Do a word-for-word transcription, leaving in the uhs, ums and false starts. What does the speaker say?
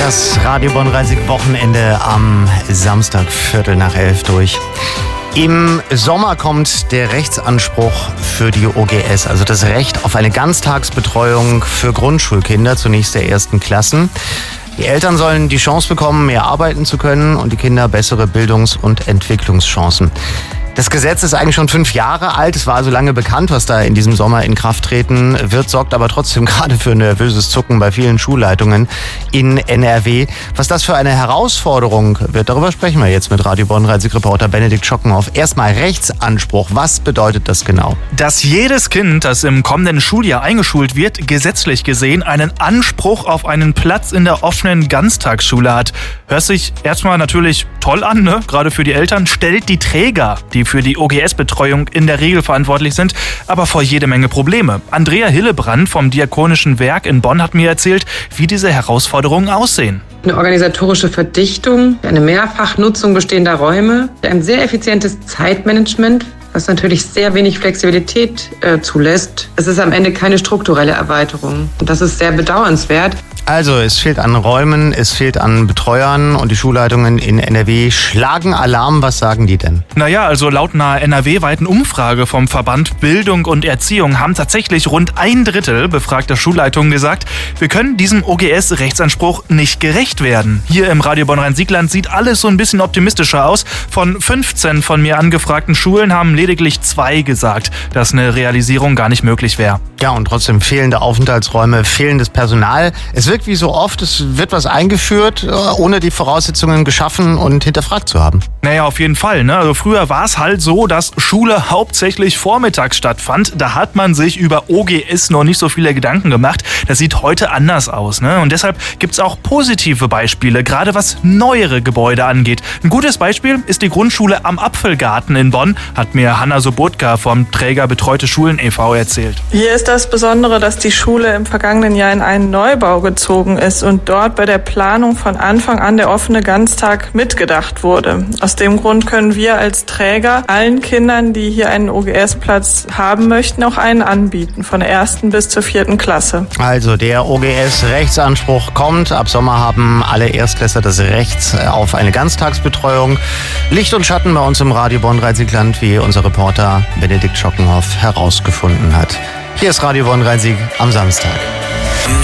Das Radio Bonn-Rhein-Sieg-Wochenende am Samstag, Viertel nach elf durch. Im Sommer kommt der Rechtsanspruch für die O G S, also das Recht auf eine Ganztagsbetreuung für Grundschulkinder, zunächst der ersten Klassen. Die Eltern sollen die Chance bekommen, mehr arbeiten zu können und die Kinder bessere Bildungs- und Entwicklungschancen. Das Gesetz ist eigentlich schon fünf Jahre alt. Es war also lange bekannt, was da in diesem Sommer in Kraft treten wird, sorgt aber trotzdem gerade für nervöses Zucken bei vielen Schulleitungen in N R W. Was das für eine Herausforderung wird, darüber sprechen wir jetzt mit Radio Bonn-Rhein-Sieg-Reporter Benedikt Schockenhoff. Erstmal Rechtsanspruch. Was bedeutet das genau? Dass jedes Kind, das im kommenden Schuljahr eingeschult wird, gesetzlich gesehen einen Anspruch auf einen Platz in der offenen Ganztagsschule hat. Hört sich erstmal natürlich toll an, ne? Gerade für die Eltern. Stellt die Träger, die für die O G S-Betreuung in der Regel verantwortlich sind, aber vor jede Menge Probleme. Andrea Hillebrand vom Diakonischen Werk in Bonn hat mir erzählt, wie diese Herausforderungen aussehen. Eine organisatorische Verdichtung, eine Mehrfachnutzung bestehender Räume, ein sehr effizientes Zeitmanagement, was natürlich sehr wenig Flexibilität äh, zulässt. Es ist am Ende keine strukturelle Erweiterung und das ist sehr bedauernswert. Also es fehlt an Räumen, es fehlt an Betreuern und die Schulleitungen in N R W schlagen Alarm. Was sagen die denn? Naja, also laut einer N R W-weiten Umfrage vom Verband Bildung und Erziehung haben tatsächlich rund ein Drittel befragter Schulleitungen gesagt, wir können diesem O G S-Rechtsanspruch nicht gerecht werden. Hier im Radio Bonn-Rhein-Siegland sieht alles so ein bisschen optimistischer aus. Von fünfzehn von mir angefragten Schulen haben lediglich zwei gesagt, dass eine Realisierung gar nicht möglich wäre. Ja, und trotzdem fehlende Aufenthaltsräume, fehlendes Personal. Es wirkt wie so oft, es wird was eingeführt, ohne die Voraussetzungen geschaffen und hinterfragt zu haben. Naja, auf jeden Fall. Ne? Also früher war es halt so, dass Schule hauptsächlich vormittags stattfand. Da hat man sich über O G S noch nicht so viele Gedanken gemacht. Das sieht heute anders aus. Ne? Und deshalb gibt es auch positive Beispiele, gerade was neuere Gebäude angeht. Ein gutes Beispiel ist die Grundschule am Apfelgarten in Bonn, hat mir Hanna Sobotka vom Träger Betreute Schulen e V erzählt. Hier ist das Besondere, dass die Schule im vergangenen Jahr in einen Neubau gezogen ist und dort bei der Planung von Anfang an der offene Ganztag mitgedacht wurde. Aus dem Grund können wir als Träger allen Kindern, die hier einen O G S-Platz haben möchten, auch einen anbieten, von der ersten bis zur vierten Klasse. Also der O G S-Rechtsanspruch kommt. Ab Sommer haben alle Erstklässler das Recht auf eine Ganztagsbetreuung. Licht und Schatten bei uns im Radio Bonn-Rhein-Sieg-Land, wie unser Reporter Benedikt Schockenhoff herausgefunden hat. Hier ist Radio Bonn-Rhein-Sieg am Samstag.